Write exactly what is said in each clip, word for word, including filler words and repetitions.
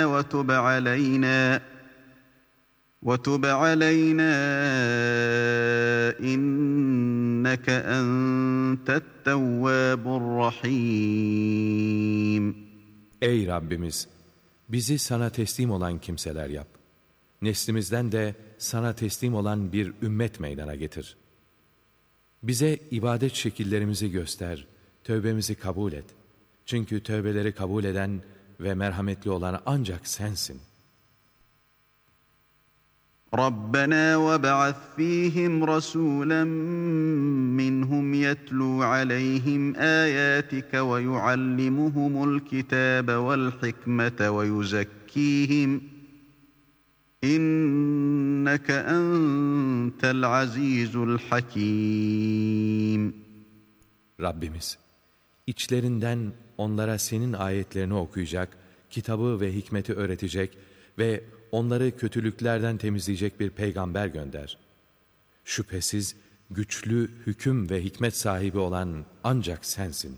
وتب علينا وتب علينا إنك أنت التواب الرحيم. Ey Rabbimiz! Bizi sana teslim olan kimseler yap. Neslimizden de sana teslim olan bir ümmet meydana getir. Bize ibadet şekillerimizi göster, tövbemizi kabul et. Çünkü tövbeleri kabul eden ve merhametli olan ancak sensin. رَبَّنَا وَابْعَثْ فِيهِمْ رَسُولًا مِّنْهُمْ يَتْلُو عَلَيْهِمْ آيَاتِكَ وَيُعَلِّمُهُمُ الْكِتَابَ وَالْحِكْمَةَ وَيُزَكِّيهِمْ إِنَّكَ أَنْتَ الْعَزِيزُ الْحَكِيمُ. Rabbimiz, içlerinden onlara senin ayetlerini okuyacak, kitabı ve hikmeti öğretecek ve onları kötülüklerden temizleyecek bir peygamber gönder. Şüphesiz güçlü, hüküm ve hikmet sahibi olan ancak sensin.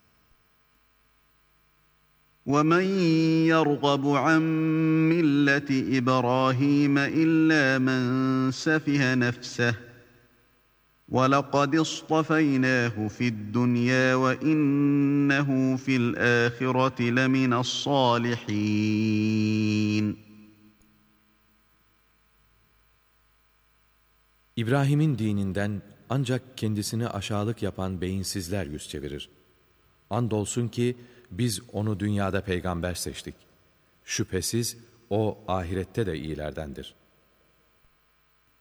وَمَنْ يَرْغَبُ عَنْ مِلَّةِ إِبْرَاهِيمَ إِلَّا مَنْ سَفِهَ نَفْسَهُ وَلَقَدِ اصْطَفَيْنَاهُ فِي الدُّنْيَا وَإِنَّهُ فِي الْآخِرَةِ لَمِنَ الصَّالِحِينَ. İbrahim'in dininden ancak kendisini aşağılık yapan beyinsizler yüz çevirir. Andolsun ki biz onu dünyada peygamber seçtik. Şüphesiz o ahirette de iyilerdendir.